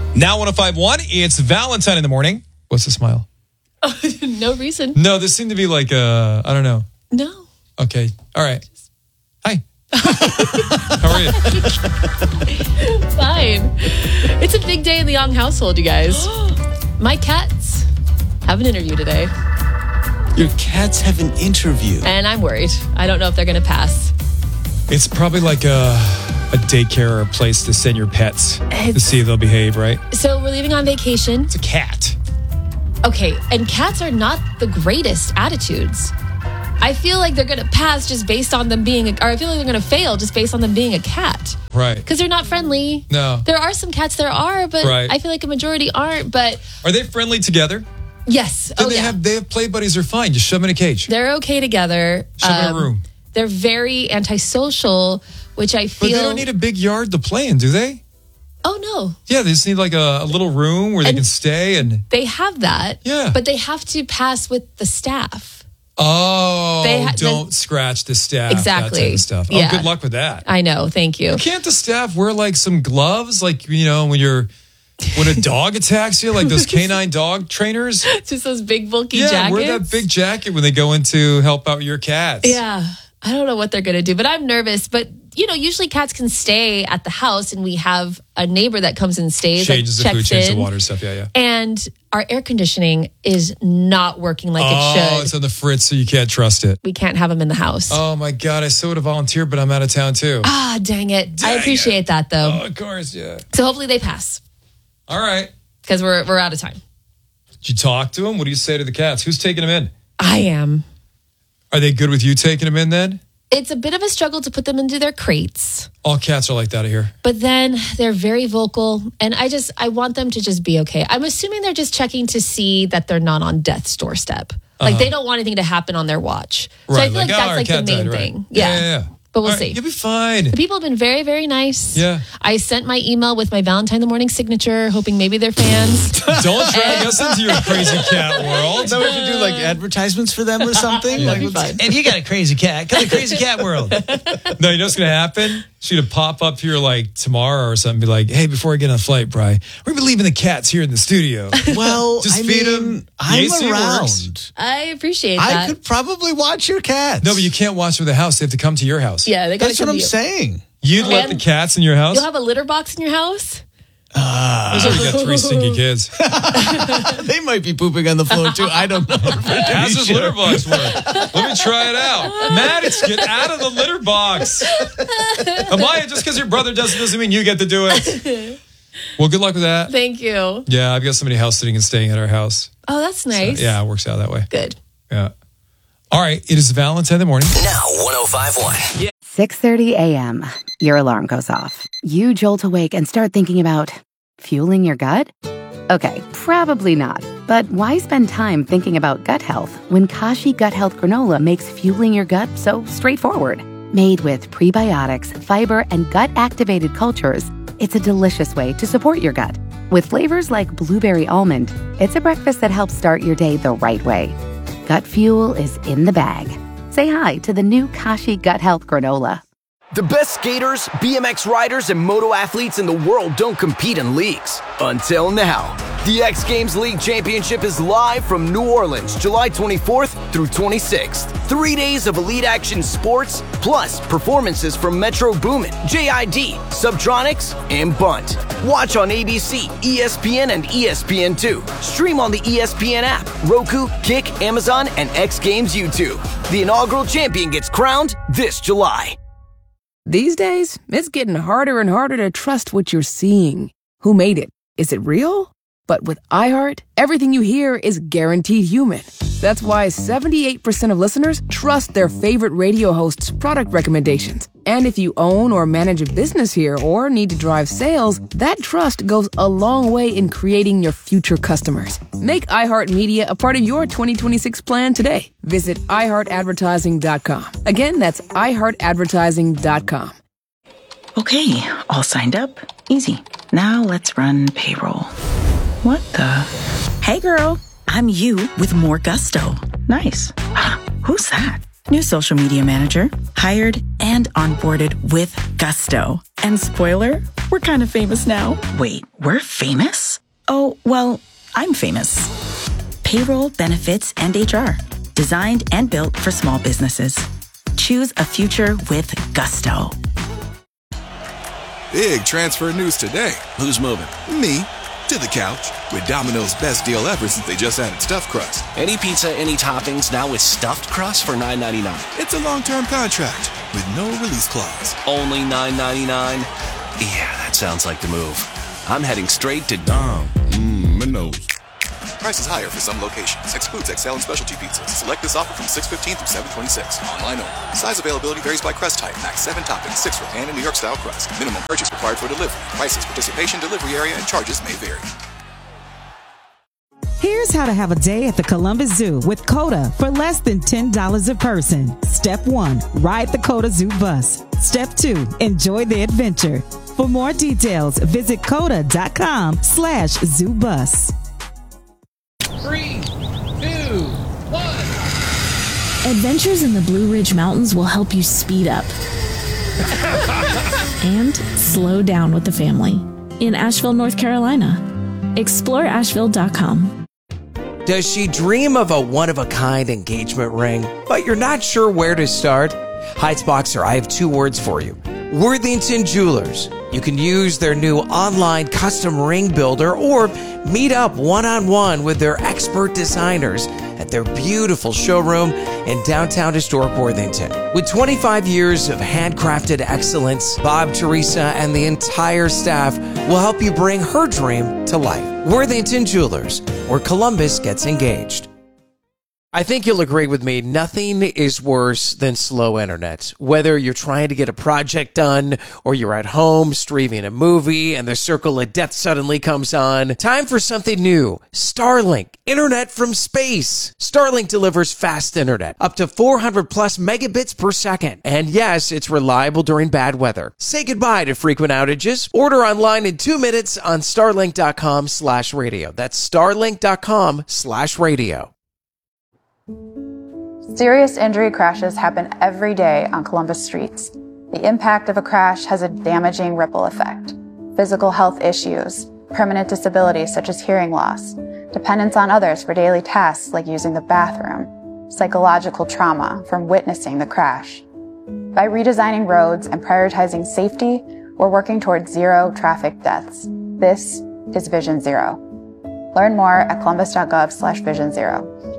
Now 105.1, it's Valentine in the morning. What's the smile? No reason. No, this seemed to be like, I don't know. No. Okay. All right. Hi. How are you? Fine. It's a big day in the Young household, you guys. My cats have an interview today. Your cats have an interview. And I'm worried. I don't know if they're going to pass. It's probably like a daycare or a place to send your pets to see if they'll behave, right? So we're leaving on vacation. It's a cat. Okay, and cats are not the greatest attitudes. I feel like they're going to pass just based on them being, or I feel like they're going to fail just based on them being a cat. Right. Because they're not friendly. No. There are some cats but Right. I feel like a majority aren't. But Are they friendly together? yes. Then they have play buddies are fine. Just shove them in a cage. They're okay together. Shove them in a room. They're very antisocial, which I feel. But they don't need a big yard to play in, do they? Oh, no. Yeah, they just need like a little room where they can stay and... They have that. Yeah. But they have to pass with the staff. Oh, don't scratch the staff. Exactly. That type of stuff. Yeah. Oh, good luck with that. I know. Thank you. Can't the staff wear like some gloves? Like, when a dog attacks you, like those canine dog trainers? Just those big bulky jackets. Wear that big jacket when they go in to help out your cats. Yeah. I don't know what they're going to do, but I'm nervous. But, usually cats can stay at the house and we have a neighbor that comes and stays. Changes the food, changes the water stuff. Yeah. And our air conditioning is not working like it should. Oh, it's on the fritz, so you can't trust it. We can't have them in the house. Oh, my God. I so would have volunteered, but I'm out of town, too. Ah, dang it. I appreciate that, though. Oh, of course, yeah. So hopefully they pass. All right. Because we're out of time. Did you talk to them? What do you say to the cats? Who's taking them in? I am. Are they good with you taking them in then? It's a bit of a struggle to put them into their crates. All cats are like that here. But then they're very vocal. And I want them to just be okay. I'm assuming they're just checking to see that they're not on death's doorstep. Like they don't want anything to happen on their watch. So I feel like that's like the main thing. Yeah. But we'll see. You'll be fine. The people have been very, very nice. Yeah. I sent my email with my Valentine in the Morning signature, hoping maybe they're fans. Don't drag us into your crazy cat world. Is that what you do, like advertisements for them or something? That'd be fun. If you got a crazy cat, come to Crazy Cat World. No, you know what's going to happen? She's going to pop up here like tomorrow or something and be like, hey, before I get on a flight, Bri, we're going to be leaving the cats here in the studio. Well, Just feed them. I'm AC around. works. I appreciate that. I could probably watch your cats. No, but you can't watch them at the house. They have to come to your house. Yeah, they got to That's come what to I'm you. saying. You'd let the cats in your house? You'll have a litter box in your house? I'm sure you got 3 stinky kids. They might be pooping on the floor, too. I don't know. How's this litter box work? Let me try it out. Maddox, get out of the litter box. Amaya, just because your brother doesn't mean you get to do it. Well, good luck with that. Thank you. Yeah, I've got somebody house sitting and staying at our house. Oh, that's nice. So, yeah, it works out that way. Good. Yeah. All right, it is Valentine in the morning. Now 105.1. 6:30 a.m. Your alarm goes off. You jolt awake and start thinking about fueling your gut? Okay, probably not. But why spend time thinking about gut health when Kashi Gut Health Granola makes fueling your gut so straightforward? Made with prebiotics, fiber, and gut-activated cultures, it's a delicious way to support your gut. With flavors like blueberry almond, it's a breakfast that helps start your day the right way. Gut fuel is in the bag. Say hi to the new Kashi Gut Health Granola. The best skaters, BMX riders, and moto athletes in the world don't compete in leagues. Until now. The X Games League Championship is live from New Orleans, July 24th through 26th. 3 days of elite action sports, plus performances from Metro Boomin, JID, Subtronics, and Bunt. Watch on ABC, ESPN, and ESPN2. Stream on the ESPN app, Roku, Kick, Amazon, and X Games YouTube. The inaugural champion gets crowned this July. These days, it's getting harder and harder to trust what you're seeing. Who made it? Is it real? But with iHeart, everything you hear is guaranteed human. That's why 78% of listeners trust their favorite radio host's product recommendations. And if you own or manage a business here or need to drive sales, that trust goes a long way in creating your future customers. Make iHeartMedia a part of your 2026 plan today. Visit iHeartAdvertising.com. Again, that's iHeartAdvertising.com. Okay, all signed up. Easy. Now let's run payroll. What the? Hey girl, I'm you with more gusto. Nice. Who's that? New social media manager, hired and onboarded with gusto. And spoiler, we're kind of famous now. Wait, we're famous? Oh, well, I'm famous. Payroll, benefits, and HR. Designed and built for small businesses. Choose a future with gusto. Big transfer news today. Who's moving? Me. To the couch. With Domino's best deal ever since they just added stuffed crust. Any pizza, any toppings, now with stuffed crust for $9.99. It's a long-term contract with no release clause. Only $9.99? Yeah, that sounds like the move. I'm heading straight to Domino's. Prices higher for some locations. Excludes XL and specialty pizzas. Select this offer from 6/15 through 7/26. Online only. Size availability varies by crust type. Max 7 toppings, 6 for pan and New York style crust. Minimum purchase required for delivery. Prices, participation, delivery area, and charges may vary. Here's how to have a day at the Columbus Zoo with COTA for less than $10 a person. Step 1, ride the COTA Zoo bus. Step 2, enjoy the adventure. For more details, visit COTA.com/ZooBus. 3, 2, 1. Adventures in the Blue Ridge Mountains will help you speed up and slow down with the family in Asheville, North Carolina. Explore Asheville.com. Does she dream of a one-of-a-kind engagement ring, but you're not sure where to start? Heights Boxer, I have 2 words for you. Worthington Jewelers. You can use their new online custom ring builder or meet up one-on-one with their expert designers at their beautiful showroom in downtown historic Worthington. With 25 years of handcrafted excellence, Bob, Teresa, and the entire staff will help you bring her dream to life. Worthington Jewelers, where Columbus gets engaged. I think you'll agree with me, nothing is worse than slow internet. Whether you're trying to get a project done or you're at home streaming a movie and the circle of death suddenly comes on, time for something new. Starlink, internet from space. Starlink delivers fast internet, up to 400 plus megabits per second. And yes, it's reliable during bad weather. Say goodbye to frequent outages. Order online in 2 minutes on starlink.com/radio. That's starlink.com/radio. Serious injury crashes happen every day on Columbus streets. The impact of a crash has a damaging ripple effect. Physical health issues, permanent disabilities such as hearing loss, dependence on others for daily tasks like using the bathroom, psychological trauma from witnessing the crash. By redesigning roads and prioritizing safety, we're working towards 0 traffic deaths. This is Vision Zero. Learn more at columbus.gov/Vision Zero.